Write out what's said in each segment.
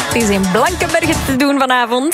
VRT is in Blankenberge te doen vanavond.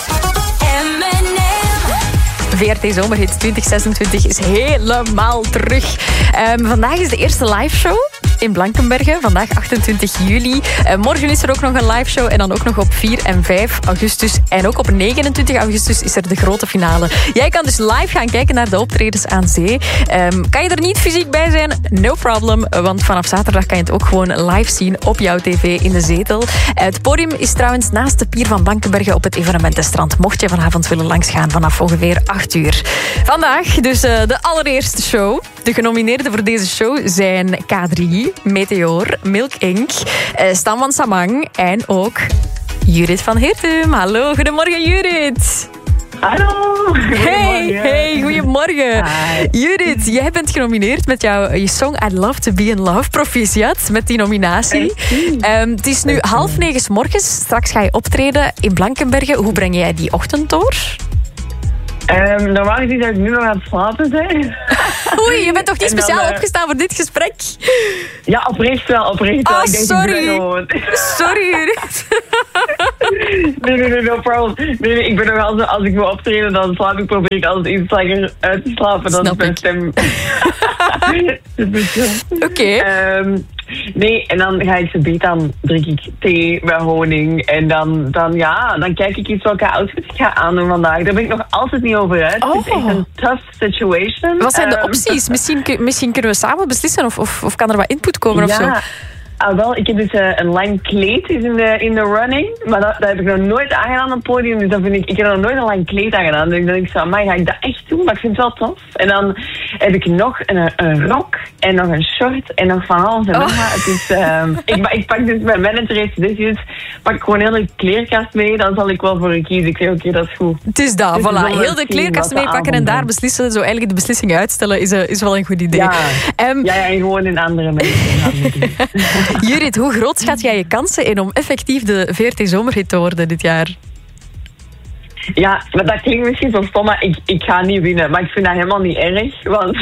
VRT Zomerhit 2026 is helemaal terug. Vandaag is de eerste live show in Blankenberge. Vandaag 28 juli. Morgen is er ook nog een live show. En dan ook nog op 4 en 5 augustus. En ook op 29 augustus is er de grote finale. Jij kan dus live gaan kijken naar de optredens aan zee. Kan je er niet fysiek bij zijn? No problem. Want vanaf zaterdag kan je het ook gewoon live zien op jouw tv in de zetel. Het podium is trouwens naast de pier van Blankenberge op het evenementenstrand. Mocht je vanavond willen langsgaan vanaf ongeveer 8 uur. Vandaag dus de allereerste show. De genomineerden voor deze show zijn K3, Meteor, Milk Inc., Stan van Samang en ook Judith van Heertum. Hallo, goedemorgen Judith. Hallo. Hey, goedemorgen. Hi. Judith, jij bent genomineerd met je song I Love to Be in Love. Proficiat met die nominatie. Het is nu 8:30 's morgens. Straks ga je optreden in Blankenberge. Hoe breng jij die ochtend door? Normaal gezien zou ik nu nog aan het slapen zijn. Oei, je bent toch niet speciaal opgestaan voor dit gesprek? Ja, oprecht wel. Oh, Ik denk, sorry. Ik ben gewoon... Sorry, Judith. Nee, no problem. Nee, ik ben nog altijd, als ik wil optreden, dan probeer ik altijd iets langer uit te slapen. Dan is mijn stem. Oké. Nee, en dan ga ik dan drink ik thee met honing. En dan kijk ik iets welke outfit ik ga aandoen vandaag. Daar ben ik nog altijd niet over uit. Het is echt een tough situation. Wat zijn de opties? Misschien kunnen we samen beslissen of kan er wat input komen of zo? Wel, ik heb dus een lang kleed in de running. Maar dat heb ik nog nooit aangedaan op het podium. Dus dat ik heb nog nooit een lang kleed aangedaan. Dus ik denk zo, maar ga ik dat echt doen? Maar ik vind het wel tof. En dan heb ik nog een rok en nog een short en nog van alles en nog wat. Het is, ik pak dus, mijn manager heeft dus pak gewoon heel de kleerkast mee. Dan zal ik wel voor een kiezen. Ik zeg, oké, dat is goed. Het is dat, dus voilà. Heel de kleerkast meepakken en daar beslissen. Zo eigenlijk de beslissingen uitstellen is wel een goed idee. Ja, en gewoon in andere mensen. Judith, hoe groot schat jij je kansen in om effectief de VRT Zomerhit te worden dit jaar? Ja, maar dat klinkt misschien zo stom, maar ik ga niet winnen. Maar ik vind dat helemaal niet erg, want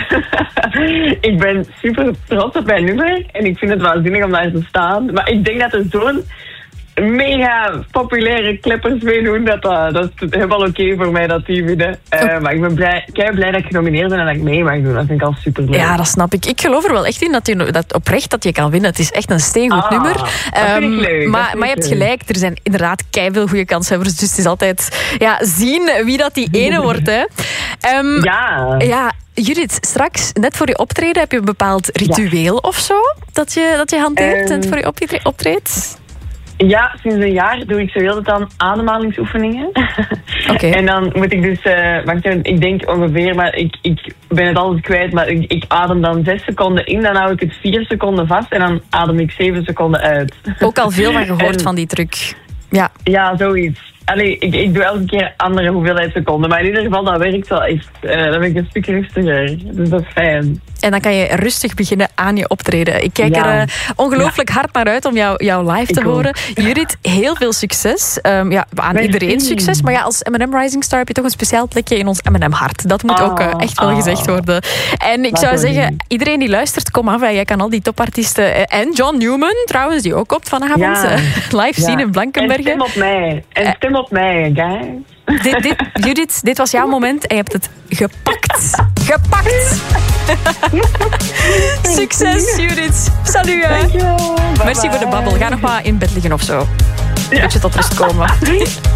ik ben super trots op mijn nummer. En ik vind het waanzinnig om daar te staan. Maar ik denk dat er zo'n mega populaire kleppers meedoen, dat is helemaal oké voor mij dat die winnen. Maar ik ben blij dat ik genomineerd ben en dat ik mee mag doen. Dat vind ik al super leuk. Ja, dat snap ik. Ik geloof er wel echt in dat oprecht dat je kan winnen. Het is echt een steengoed nummer. Dat vind ik leuk. Maar je hebt gelijk, er zijn inderdaad keiveel goede kanshebbers. Dus het is altijd zien wie dat die ene wordt. Hè. Ja, Judith, straks, net voor je optreden, heb je een bepaald ritueel of zo? Dat je hanteert net voor je optreedt? Ja, sinds een jaar doe ik zo heel de tijd ademhalingsoefeningen. Okay. En dan moet ik dus, ik denk ongeveer, maar ik ben het altijd kwijt, maar ik adem dan 6 seconden in, dan hou ik het 4 seconden vast en dan adem ik 7 seconden uit. Ook al veel van gehoord van die truc. Ja, zoiets. Allee, ik doe elke keer andere hoeveelheid seconden. Maar in ieder geval, dat werkt wel echt. Dan ben ik een stuk rustiger. Dus dat is fijn. En dan kan je rustig beginnen aan je optreden. Ik kijk er ongelooflijk hard naar uit om jou live te horen. Judith, heel veel succes. Aan iedereen succes. Maar als M&M Rising Star heb je toch een speciaal plekje in ons M&M hart. Dat moet ook echt wel gezegd worden. En ik zou zeggen, iedereen die luistert, kom af. Jij kan al die topartiesten. En John Newman trouwens, die ook komt vanavond. Live zien in Blankenberge. En stem op mij, guys. Judith, dit was jouw moment en je hebt het gepakt. Gepakt! Succes, Judith. Salut. Dankjewel. Merci voor de babbel. Ga nog maar in bed liggen of zo. Een beetje tot rust komen.